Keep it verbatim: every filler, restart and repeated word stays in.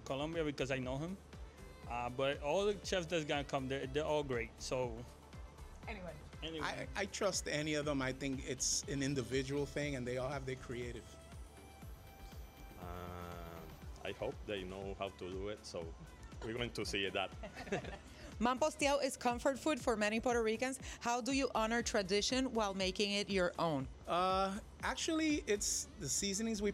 Colombia because I know him. Uh, but all the chefs that's gonna come, they're, they're all great. So Anyone. anyway, I, I trust any of them. I think it's an individual thing, and they all have their creative. Uh, I hope they know how to do it, so we're going to see that. Mamposteado is comfort food for many Puerto Ricans. How do you honor tradition while making it your own? Uh, actually, it's the seasonings we